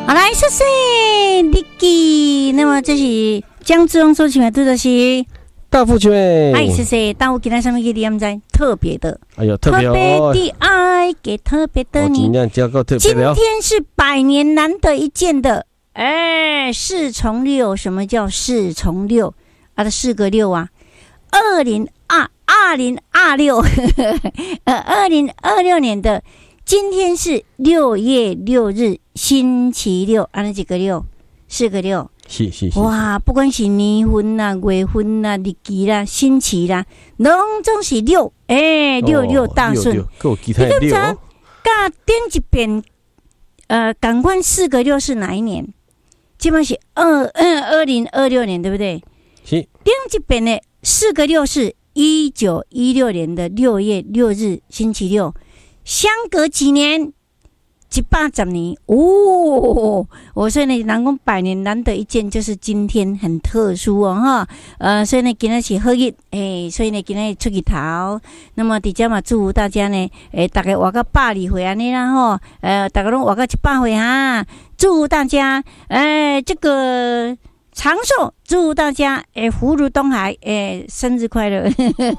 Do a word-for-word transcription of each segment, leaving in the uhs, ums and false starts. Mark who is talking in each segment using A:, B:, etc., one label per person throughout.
A: 好来，谢谢 Dicky。那么这是江志荣所请的对的是
B: 大富兄妹。
A: 哎，谢谢。但我今天上面给你们在特别的，
B: 哎呦，特别
A: 哦，特别的爱给特别的你。今天是百年难得一见的，哎，四重六。什么叫四重六？啊，这四个六啊，二零二二零二六，呃，二零二六年的。今天是六月六日，星期六，啊，那几个六？四个六。
B: 是是是。
A: 哇，不管是年份啦、月份啦、日期啦、星期啦，拢总是六，哎、欸，六六大顺。
B: 够其他六。你
A: 甲点一遍，呃，赶快四个六是哪一年？基本是二嗯二零二六年，对不对？
B: 是。
A: 点一遍的四个六是一九一六年的六月六日，星期六。相隔几年，一百十年哦！我所以呢，人讲百年难得一见，就是今天很特殊哦哈。呃，所以呢，今天是好日，诶、欸，所以呢，今天出去逃。那么，伫遮嘛，祝福大家呢，诶、欸，大家活到百二岁安尼啦吼，呃，大家拢活到一百岁哈。祝福大家，诶、呃，这个长寿，祝福大家，诶、欸，福如东海，诶、欸，生日快乐！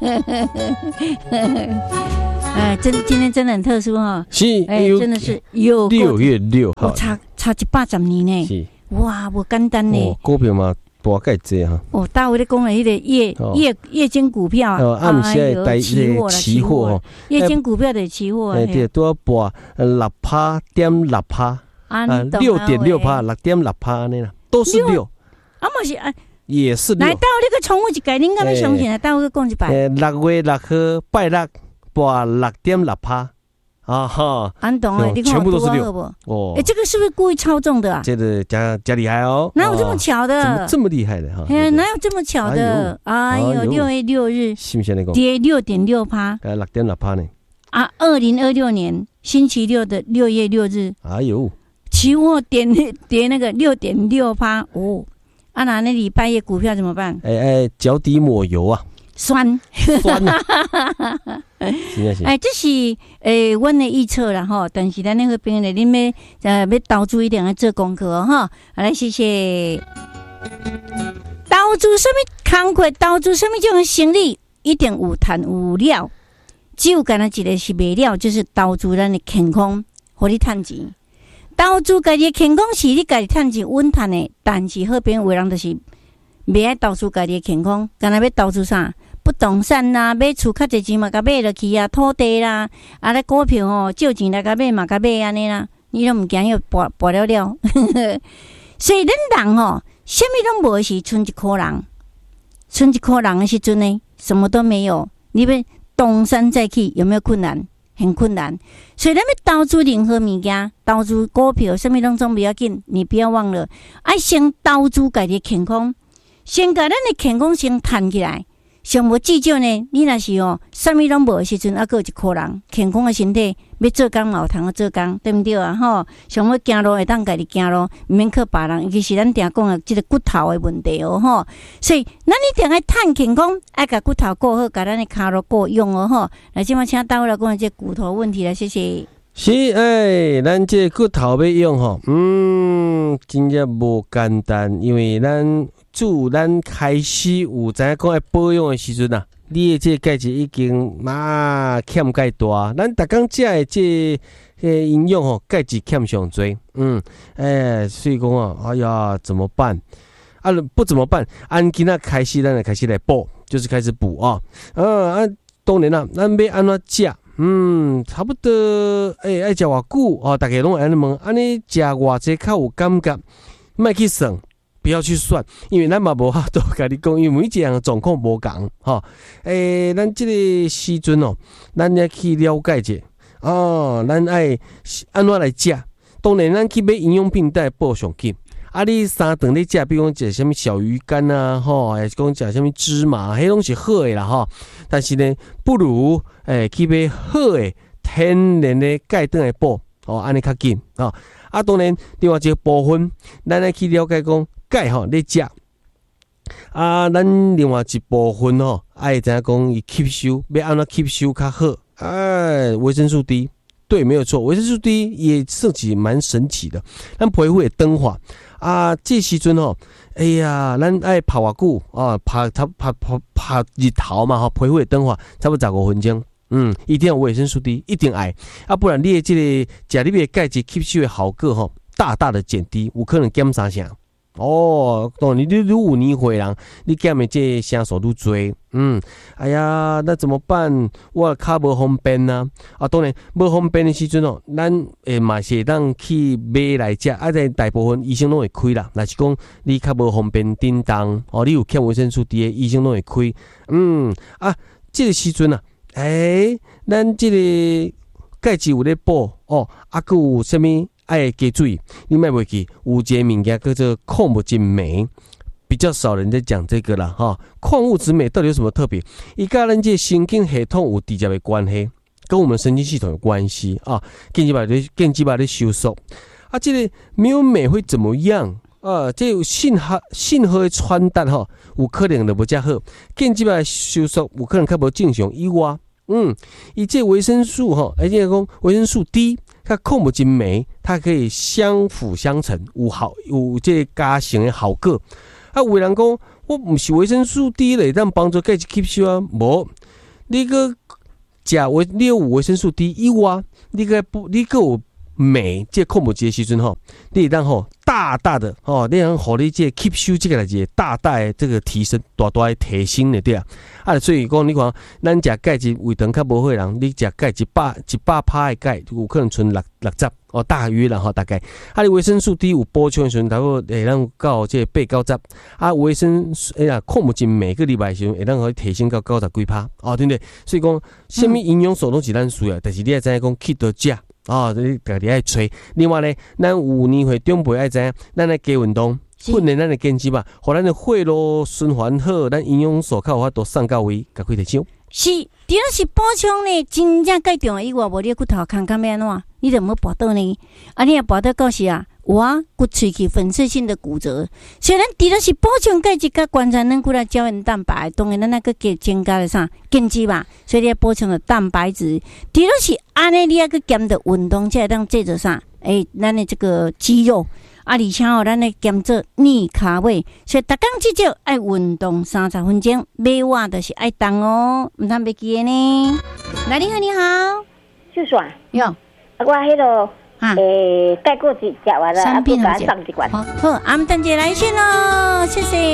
A: 哎，真今天真的很特殊哈，
B: 是，
A: 哎，真的是有
B: 六月六号，
A: 差差一百十年呢，是哇，不简单呢。
B: 哦，股票嘛，大概这哈。
A: 哦，大卫咧讲的迄个夜夜夜间股票啊，
B: 哦，暗时带
A: 期货啦，
B: 期货，
A: 夜间股票的期货，
B: 哎，对，都要博六趴点六趴，啊，六点六趴，六点六趴呢啦，都是六。
A: 啊，嘛是啊，
B: 也是六。
A: 来，大卫你个重复一概，恁敢要相信啊？大卫讲一摆。
B: 诶，六月六号拜六。哇，六点六趴啊哈！
A: 安懂了，你看
B: 全部都是六
A: 哦。哎，这个是不是故意操纵的啊？
B: 这个加加厉害哦！
A: 哪有这么巧的？
B: 怎么这么厉害的哈？
A: 哎，哪有这么巧的？哎呦，六月六日，
B: 信不信那个
A: 跌六点六趴？
B: 哎，六点六趴呢？
A: 啊，二零二六年星期六的六月六日，
B: 哎呦，
A: 期货跌跌那个六点六趴哦。啊，那那礼拜一股票怎么办？
B: 哎哎，脚底抹油啊！
A: 酸
B: 酸啊！
A: 哎，这是诶，阮的预测啦吼。但是咱那个边呢，你们呃要投资一定要做功课哈。好来，谢谢。投资什么工课？投资什么种生意？一定有赚有了。只有干那一个是卖了，就是投资咱的健康，互你赚钱。投资家己的健康是你家己赚钱稳赚的，但是好边有人就是袂爱投资家己的健康，干那要投资啥？不动产啦，买厝较侪钱嘛，甲买落去啊，土地啦，啊咧股票吼，借钱来甲买嘛，甲买安尼啦，你都毋惊要博博了了。所以咱人吼，什么拢无时，剩一颗人，剩一颗人的时阵呢，什么都没有。你要东山再起，有没有困难？很困难。所以咱要投资任何物件，投资股票，什么拢总不要紧，你不要忘了，爱先投资家己健康，先甲咱的健康先赚起来。上无至少呢，你若是哦，啥物拢无的时阵，啊，还有一颗人健康的身体，要做工嘛有通做工，对毋对啊？吼，上要行路会当家己行路，毋免靠别人。尤其是咱定讲的即个骨头的问题哦，吼。所以咱一定要趁健康，爱甲骨头顾好，甲咱的骹路顾用哦，吼。来，即摆请大卫来讲这骨头问题啦，谢谢。
B: 是哎，咱这骨头要用吼，嗯，真正无简单，因为咱。自咱开始有知影讲爱保养的时阵啊，你的这钙质已经嘛欠钙大，咱逐工食的这诶营养吼，钙质欠上多，嗯，哎，所以讲啊，哎呀，怎么办？啊，不怎么办？按今仔开始，咱就开始来补，就是开始补啊，嗯啊，当然啦，咱要安怎食？嗯，差不多，诶、欸，爱食偌久哦，大家拢安尼问，安尼食偌济较有感觉，莫去算。不要去算，因为咱嘛无法度甲你讲，因为每一个人的状况无共，吼。诶、欸，咱这个时阵哦，咱要去了解者哦，咱爱安怎来食。当然，咱去买营养品，带补上紧。啊，你三顿咧食，比如讲食什么小鱼干啊，吼，还是讲食什么芝麻，迄拢是好的啦，吼。但是呢，不如诶、欸、去买好的天然的钙转来补，哦，安尼较紧啊。啊，当然，另外一个部分，咱来去了解讲。钙吼，你食啊，咱另外一部分吼，爱知影讲伊吸收，要安怎吸收较好？哎，维生素 D 对，没有错，维生素 D 也设计蛮神奇的。咱皮肤会灯化啊，这时阵吼，哎呀，咱爱泡偌久啊，泡它泡泡泡日头嘛吼，皮肤会灯化差不多十五分钟。嗯，一定要维生素 D， 一定爱啊，不然你的这个食里面的钙质吸收的效果吼，大大的减低，有可能减三成。哦，当然你你有年岁人，你减的这成数愈多，嗯，哎呀，那怎么办？我较无方便啊！啊，当然无方便的时阵哦，咱诶嘛是当去买来食，啊，在大部分医生拢会开啦。若是讲你较无方便叮当，哦，你有欠维生素 D 的医生拢会开。嗯，啊，这个时阵啊，诶、欸，咱这个钙质有咧补哦，啊，佮有啥物？爱加水，你莫袂记有一个物件叫做矿物质镁，比较少人在讲这个啦哈。矿物质镁到底有什么特别？伊甲咱这神经系统有直接的关系，跟我们神经系统有关系啊。更几把的更几把的收缩啊，这个没有镁会怎么样啊？这有信号信号的传达哈，有可能就无遮好。更几把收缩有可能较无正常以外，嗯，伊这维生素哈，而且讲维生素 D。它矿物质镁，它可以相辅相成，有好有这个加成的效果。啊，有人讲我不是维生素 D 嘞，但帮助钙质吸收啊，无。你个食维，你有维生素 D 以外，你个不，你个有镁，这矿物质的时阵吼，你会当吼大大的吼，你让互你这吸收这个来个大大的这个提升，大大的提升的对啊。啊，所以讲你看，咱食钙质胃肠较无好的人，你食钙一百一百趴的钙，有可能剩六六十哦，大约啦吼，大概。啊，你维生素 D 有补充的时阵，差不多会让到这八九十。啊，维生素哎呀，矿物质每个礼拜时阵会让可以提升到九十几趴哦，对不对？所以讲，什么营养素都是咱需要，但是你要知影讲去倒食。哦，你家己爱吹。另外咧，咱有年岁长辈爱知影，咱来加运动，训练咱的根基吧，互咱的血路循环好，咱营养素较有法度送到位，甲开提升。
A: 是，除了是补充呢，真正介重要以外，无你骨头康康要安怎？你怎么跋倒呢？啊，你若跋倒到时啊，有啊，骨喙齿粉碎性的骨折。虽然除了是补充钙质甲观察能骨来胶原蛋白，当然咱那个给增加了啥根基吧，所以你要补充了蛋白质。除了是安尼，你要去减的运动，才会当做着啥？诶、欸，咱的这个肌肉。啊，而且哦，咱来减做逆卡位，所以逐工至少爱运动三十分钟，买碗就是爱动哦，唔通袂记的呢。来，你好，你好，
C: 秀爽
A: 哟，
C: 我迄个诶，钙果子食完了，啊，不甲送一罐。
A: 好，好，阿们等姐来信喽，谢谢。